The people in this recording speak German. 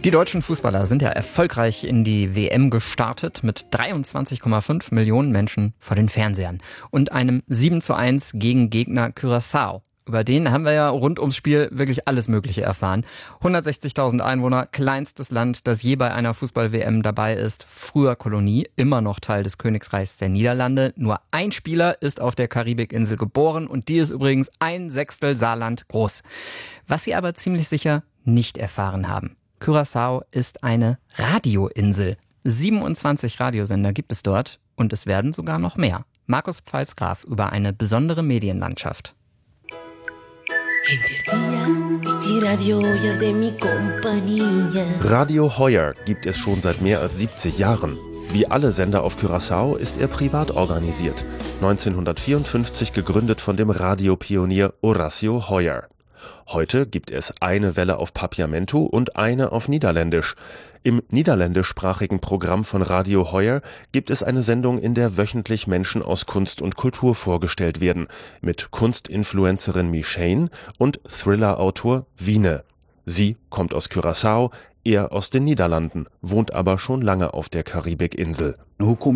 Die deutschen Fußballer sind ja erfolgreich in die WM gestartet mit 23,5 Millionen Menschen vor den Fernsehern und einem 7:1 gegen Gegner Curaçao. Über den haben wir ja rund ums Spiel wirklich alles Mögliche erfahren. 160.000 Einwohner, kleinstes Land, das je bei einer Fußball-WM dabei ist. Früher Kolonie, immer noch Teil des Königreichs der Niederlande. Nur ein Spieler ist auf der Karibikinsel geboren und die ist übrigens 1/6 Saarland groß. Was Sie aber ziemlich sicher nicht erfahren haben: Curaçao ist eine Radioinsel. 27 Radiosender gibt es dort und es werden sogar noch mehr. Markus Pfalzgraf über eine besondere Medienlandschaft. Radio Heuer gibt es schon seit mehr als 70 Jahren. Wie alle Sender auf Curaçao ist er privat organisiert. 1954 gegründet von dem Radiopionier Horacio Heuer. Heute gibt es eine Welle auf Papiamento und eine auf Niederländisch. Im niederländischsprachigen Programm von Radio Heuer gibt es eine Sendung, in der wöchentlich Menschen aus Kunst und Kultur vorgestellt werden, mit Kunstinfluencerin Michane und Thriller-Autor Wiene. Sie kommt aus Curaçao, er aus den Niederlanden, wohnt aber schon lange auf der Karibikinsel.